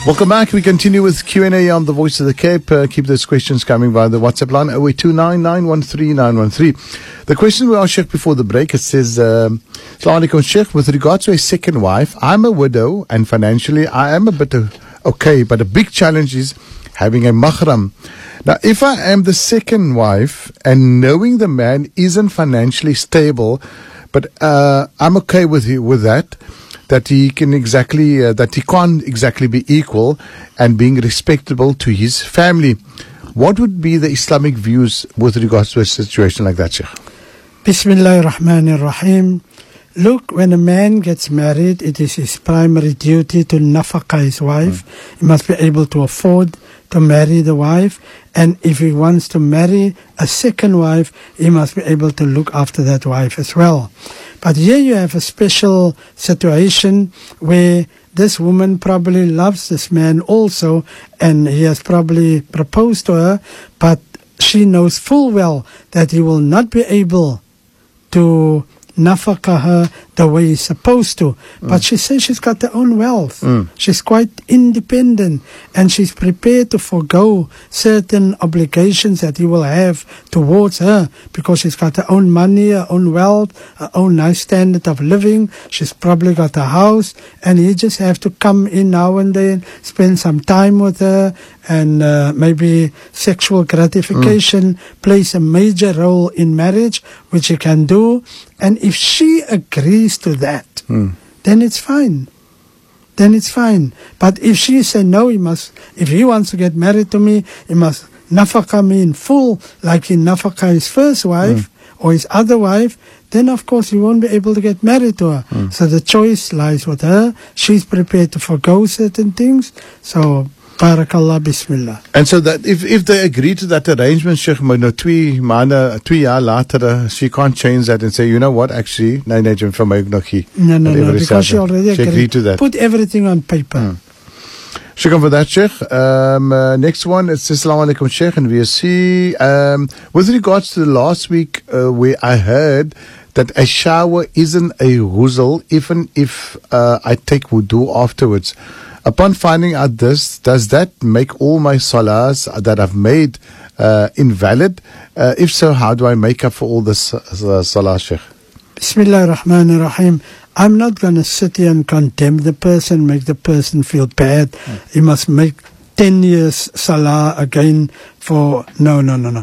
Welcome back. We continue with Q&A on the Voice of the Cape. Keep those questions coming via the WhatsApp line 0829913913. The question we asked Sheikh before the break, it says, Assalamu alaikum Sheikh, with regards to a second wife, I'm a widow and financially I am a bit okay, but a big challenge is having a mahram. Now, if I am the second wife and knowing the man isn't financially stable, but I'm okay with that he can that he can't exactly be equal and being respectable to his family. What would be the Islamic views with regards to a situation like that, Sheikh? Bismillahir Rahmanir Rahim. Look, when a man gets married, it is his primary duty to nafaka his wife. He must be able to afford to marry the wife. And if he wants to marry a second wife, he must be able to look after that wife as well. But here you have a special situation where this woman probably loves this man also, and he has probably proposed to her, but she knows full well that he will not be able to nafaka her the way he's supposed to. But she says she's got her own wealth. She's quite independent, and she's prepared to forego certain obligations that he will have towards her because she's got her own money, her own wealth, her own nice standard of living. She's probably got a house, and he just have to come in now and then, spend some time with her, and maybe sexual gratification plays a major role in marriage, which he can do. And if she agrees to that, then it's fine. Then it's fine. But if she says no, if he wants to get married to me, he must nafaka me in full, like he nafaka his first wife or his other wife, then of course he won't be able to get married to her. So the choice lies with her. She's prepared to forgo certain things. So Barakallah, Bismillah. And so that if they agree to that arrangement, Sheikh, maar nou 2 jaar later, she can't change that and say, you know what, actually, nee, van my ook nog hier. No, because she already agreed to that. Put everything on paper. Shukran for that, Sheikh. Next one, it's Assalamu alaikum, Sheikh, and we see, with regards to the last week, where I heard that a shower isn't a ghusl, even if I take wudu afterwards. Upon finding out this, does that make all my salahs that I've made invalid? If so, how do I make up for all this salah, Sheikh? Bismillahir Rahmanir Rahim. I'm not going to sit here and condemn the person, make the person feel bad. He must make 10 years salah again for... No.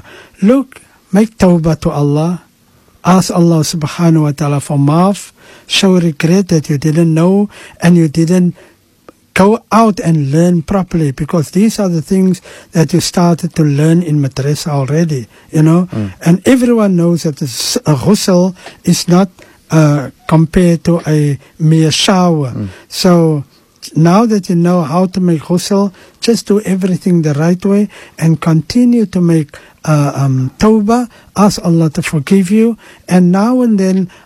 Look, make tawbah to Allah. Ask Allah subhanahu wa ta'ala for maaf. Show regret that you didn't know and you didn't go out and learn properly, because these are the things that you started to learn in madrasa already, you know. And everyone knows that a ghusl is not compared to a mere shower. So now that you know how to make ghusl, just do everything the right way and continue to make tawbah. Ask Allah to forgive you, and now and then